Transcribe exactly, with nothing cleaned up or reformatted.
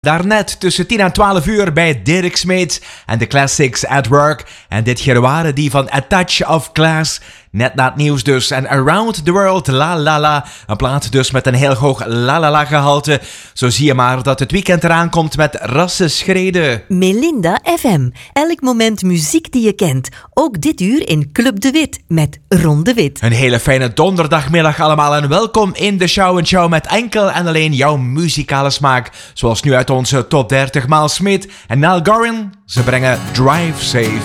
Daarnet tussen tien en twaalf uur bij Dirk Smeets en de Classics at Work. En dit hier waren die van A Touch of Class. Net na het nieuws dus. En Around the World, La La La. Een plaat dus met een heel hoog La La La gehalte. Zo zie je maar dat het weekend eraan komt met rassenschreden. Melinda F M. Elk moment muziek die je kent. Ook dit uur in Club de Wit met Ron de Wit. Een hele fijne donderdagmiddag allemaal en welkom in de Show and Show met enkel en alleen jouw muzikale smaak. Zoals nu uit onze top dertig Miles Smith en Nile Gorin. Ze brengen Drive Safe.